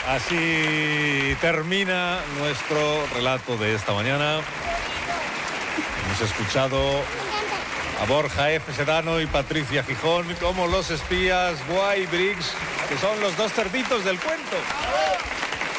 Así termina nuestro relato de esta mañana. Hemos escuchado a Borja F. Sedano y Patricia Gijón como los espías Guay y Briggs, que son los dos cerditos del cuento.